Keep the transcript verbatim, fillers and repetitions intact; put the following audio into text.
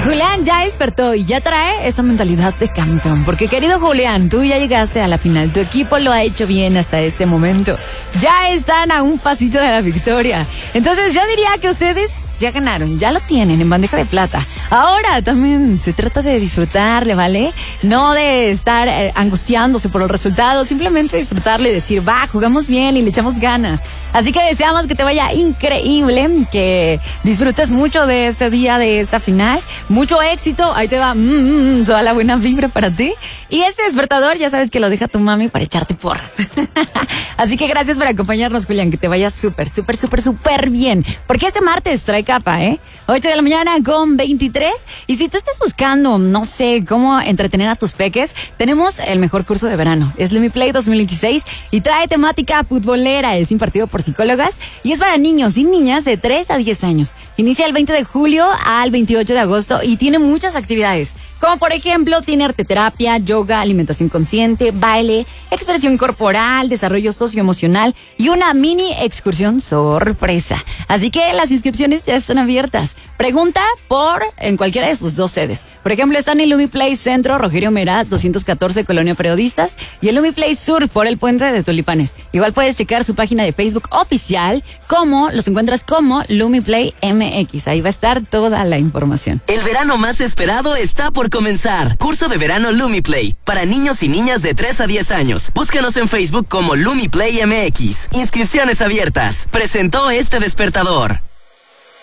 Julián ya despertó y ya trae esta mentalidad de campeón. Porque, querido Julián, tú ya llegaste a la final. Tu equipo lo ha hecho bien hasta este momento. Ya están a un pasito de la victoria. Entonces yo diría que ustedes ya ganaron, ya lo tienen en bandeja de plata. Ahora también se trata de disfrutarle, ¿vale? No de estar eh, angustiándose por el resultado. Simplemente disfrutarle y decir, va, jugamos bien y le echamos ganas. Así que deseamos que te vaya increíble, que disfrutes mucho de este día, de esta final. Mucho éxito, ahí te va mm, mm, toda la buena vibra para ti. Y este despertador ya sabes que lo deja tu mami para echarte porras. Así que gracias por acompañarnos, Julián, que te vaya súper, súper, súper, súper bien. Porque este martes trae capa, ¿eh? ocho de la mañana con veintitrés. Y si tú estás buscando, no sé, cómo entretener a tus peques, tenemos el mejor curso de verano. Es LumiPlay dos mil veintiséis y trae temática futbolera. Es impartido por psicólogas y es para niños y niñas de tres a diez años. Inicia el veinte de julio al veintiocho de agosto y tiene muchas actividades, como por ejemplo tiene arteterapia, yoga, alimentación consciente, baile, expresión corporal, desarrollo socioemocional y una mini excursión sorpresa. Así que las inscripciones ya están abiertas. Pregunta por en cualquiera de sus dos sedes. Por ejemplo, están en LumiPlay Centro, Rogelio Meraz, doscientos catorce, Colonia Periodistas, y el LumiPlay Sur por el Puente de Tulipanes. Igual puedes checar su página de Facebook oficial, como los encuentras como LumiPlay M X. Ahí va a estar toda la información. El verano más esperado está por comenzar. Curso de verano LumiPlay para niños y niñas de tres a diez años. Búscanos en Facebook como LumiPlay M X. Inscripciones abiertas. Presentó este despertador.